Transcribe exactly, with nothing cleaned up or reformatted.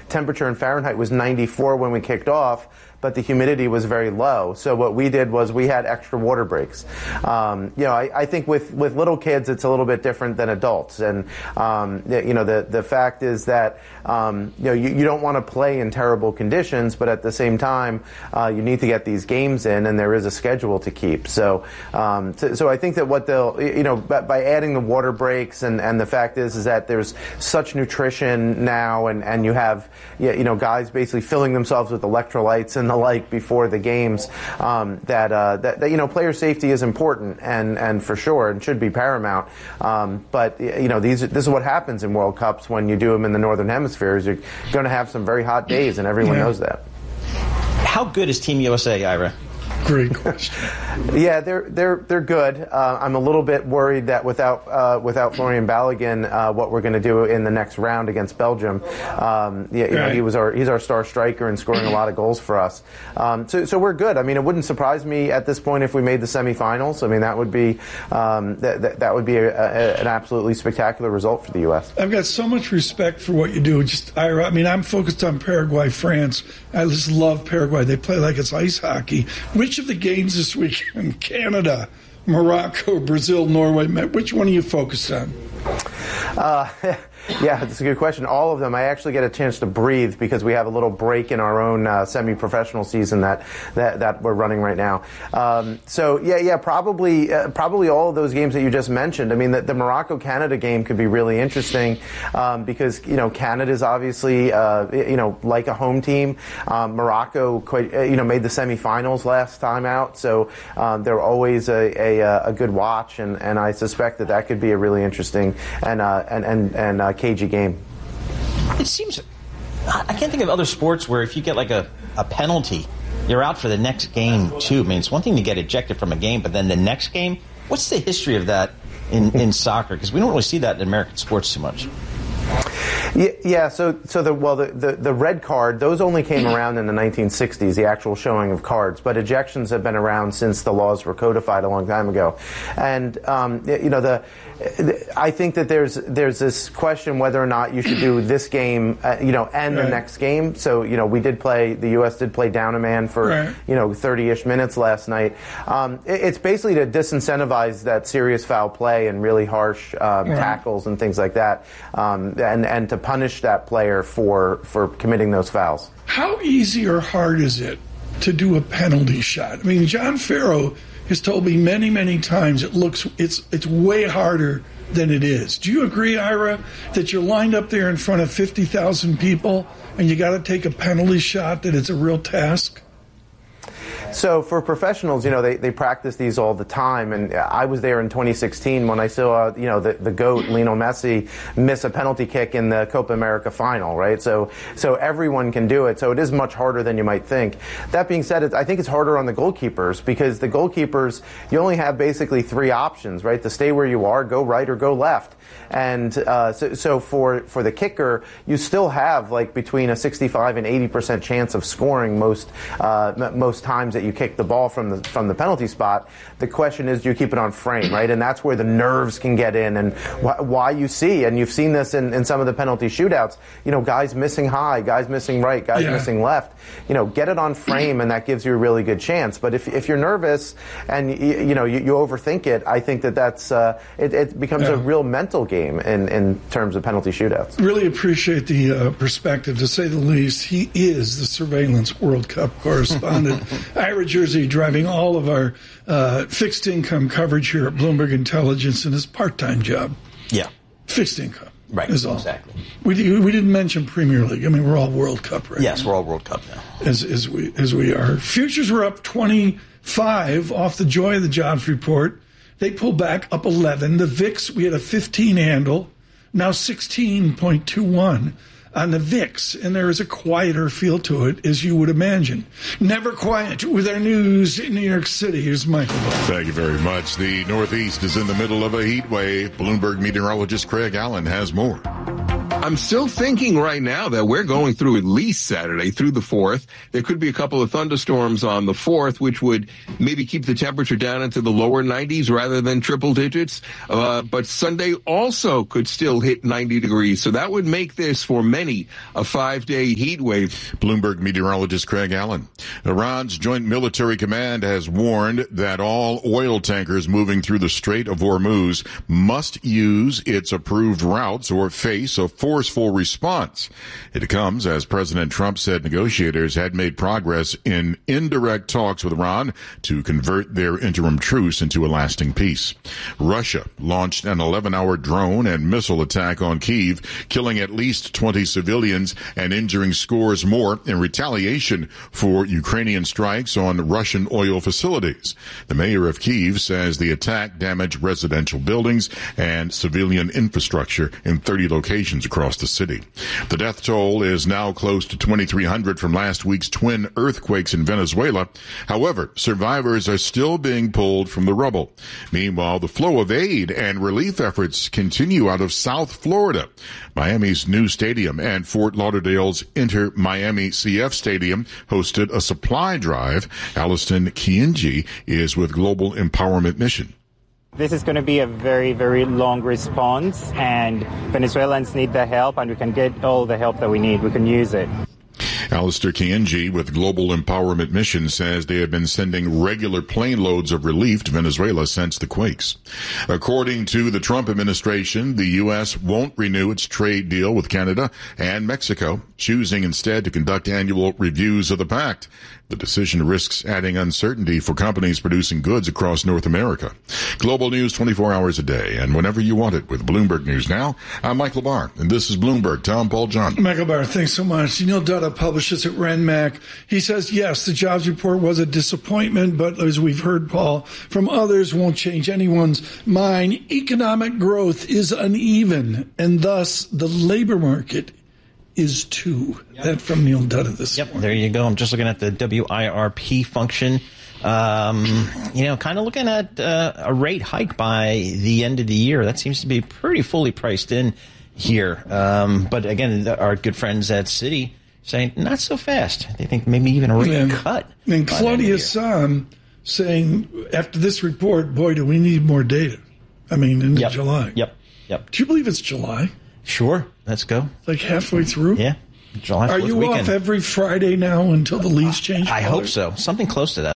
temperature in Fahrenheit was ninety-four when we kicked off, but the humidity was very low. So what we did was we had extra water breaks. Um, you know, I, I think with, with little kids, it's a little bit different than adults. And, um, you know, the, the fact is that, um, you know, you, you don't want to play in terrible conditions, but at the same time, uh, you need to get these games in, and there is a schedule to keep. So, um, so, so I think that what they'll, you know, by, by adding the water breaks, and, and the fact is, is that there's such nutrition now, and, and you have, you know, guys basically filling themselves with electrolytes and the like before the games, um, that, uh, that, that, you know, player safety is important, and, and for sure, and should be paramount. Um, but, you know, these, this is what happens in World Cups when you do them in the Northern Hemisphere, is you're going to have some very hot days, and everyone yeah. knows that. How good is Team U S A, Ira? Great question. Yeah, they're they're they're good. Uh, I'm a little bit worried that without uh, without Florian Balogun, uh, what we're going to do in the next round against Belgium. Um, yeah, you know, right. he was our he's our star striker and scoring a lot of goals for us. Um, so so we're good. I mean, it wouldn't surprise me at this point if we made the semifinals. I mean, that would be um, that, that that would be a, a, an absolutely spectacular result for the U S. I've got so much respect for what you do. Just Ira, I mean, I'm focused on Paraguay, France. I just love Paraguay. They play like it's ice hockey. Which of the games this weekend? Canada, Morocco, Brazil, Norway. Which one are you focused on? Uh, yeah, that's a good question. All of them. I actually get a chance to breathe because we have a little break in our own uh, semi-professional season that, that that we're running right now. Um, so yeah, yeah, probably uh, probably all of those games that you just mentioned. I mean, the, the Morocco-Canada game could be really interesting um, because you know Canada's obviously uh, you know like a home team. Um, Morocco quite uh, you know made the semifinals last time out, so um, they're always a, a a good watch, and, and I suspect that that could be a really interesting and uh, and and and uh, cagey game. It seems I can't think of other sports where if you get like a, a penalty, you're out for the next game too. I mean, it's one thing to get ejected from a game, but then the next game. What's the history of that in, in soccer? Because we don't really see that in American sports too much. Yeah, yeah. So, so the well, the, the, the red card, those only came around in the nineteen sixties, the actual showing of cards. But ejections have been around since the laws were codified a long time ago. And um, you know, the, the I think that there's there's this question whether or not you should do this game, uh, you know, and right. the next game. So, you know, we did play, the U S did play down a man for right. you know thirty-ish minutes last night. Um, it, it's basically to disincentivize that serious foul play and really harsh um, right. tackles and things like that, um, and and to punish that player for, for committing those fouls. How easy or hard is it to do a penalty shot? I mean, John Farrow has told me many, many times it looks it's it's way harder than it is. Do you agree, Ira, that you're lined up there in front of fifty thousand people and you got to take a penalty shot, that it's a real task? So for professionals, you know, they, they practice these all the time. And I was there in twenty sixteen when I saw, you know, the, the GOAT, Lionel Messi, miss a penalty kick in the Copa America final, right? So so everyone can do it. So it is much harder than you might think. That being said, I think it's harder on the goalkeepers because the goalkeepers, you only have basically three options, right? To stay where you are, go right or go left. And uh, so, so for for the kicker, you still have like between a sixty-five and eighty percent chance of scoring most uh, m- most times that you kick the ball from the from the penalty spot. The question is, do you keep it on frame, right? And that's where the nerves can get in, and wh- why you see, and you've seen this in, in some of the penalty shootouts. You know, guys missing high, guys missing right, guys yeah. missing left. You know, get it on frame, and that gives you a really good chance. But if if you're nervous and you, you know you, you overthink it, I think that that's uh, it, it becomes yeah. a real mental game. In, in terms of penalty shootouts. Really appreciate the uh, perspective, to say the least. He is the Surveillance World Cup correspondent. Ira Jersey driving all of our uh, fixed income coverage here at Bloomberg Intelligence in his part-time job. Yeah. Fixed income. Right, is all. Exactly. We, we didn't mention Premier League. I mean, we're all World Cup right Yes, now. we're all World Cup now. As, as, we, as we are. Futures were up twenty-five off the joy of the jobs report. They pulled back up eleven. The V I X, we had a fifteen handle, now sixteen point two one on the V I X. And there is a quieter feel to it, as you would imagine. Never quiet with our news in New York City. Here's Michael Ball. Thank you very much. The Northeast is in the middle of a heat wave. Bloomberg meteorologist Craig Allen has more. I'm still thinking right now that we're going through at least Saturday through the fourth. There could be a couple of thunderstorms on the fourth, which would maybe keep the temperature down into the lower nineties rather than triple digits. Uh, but Sunday also could still hit ninety degrees. So that would make this, for many, a five-day heat wave. Bloomberg meteorologist Craig Allen. Iran's Joint Military Command has warned that all oil tankers moving through the Strait of Hormuz must use its approved routes or face a forceful response. It comes as President Trump said negotiators had made progress in indirect talks with Iran to convert their interim truce into a lasting peace. Russia launched an eleven-hour drone and missile attack on Kyiv, killing at least twenty civilians and injuring scores more in retaliation for Ukrainian strikes on Russian oil facilities. The mayor of Kyiv says the attack damaged residential buildings and civilian infrastructure in thirty locations across the city. The death toll is now close to twenty-three hundred from last week's twin earthquakes in Venezuela. However, survivors are still being pulled from the rubble. Meanwhile, the flow of aid and relief efforts continue out of South Florida. Miami's new stadium and Fort Lauderdale's Inter Miami C F Stadium hosted a supply drive. Aliston Kienji is with Global Empowerment Mission. This is going to be a very, very long response, and Venezuelans need the help, and we can get all the help that we need. We can use it. Alistair Kienji with Global Empowerment Mission says they have been sending regular plane loads of relief to Venezuela since the quakes. According to the Trump administration, the U S won't renew its trade deal with Canada and Mexico, choosing instead to conduct annual reviews of the pact. The decision risks adding uncertainty for companies producing goods across North America. Global news twenty-four hours a day and whenever you want it with Bloomberg News Now. I'm Michael Barr, and this is Bloomberg. Tom Paul John. Michael Barr, thanks so much. Neil Dutta publishes at RenMac. He says, yes, the jobs report was a disappointment, but as we've heard, Paul, from others, won't change anyone's mind. Economic growth is uneven, and thus the labor market is too. Yep. That from Neil Dutta this Yep, morning. There you go. I'm just looking at the W I R P function. Um, you know, kind of looking at uh, a rate hike by the end of the year. That seems to be pretty fully priced in here. Um, but again, our good friends at Citi saying not so fast. They think maybe even a rate and, cut. And Claudia Sam saying after this report, boy, do we need more data. I mean, in yep. July. Yep. Yep. Do you believe it's July? Sure. Let's go. Like halfway through? Yeah. July Are you weekend. off every Friday now until the leaves change? I hope so. Something close to that.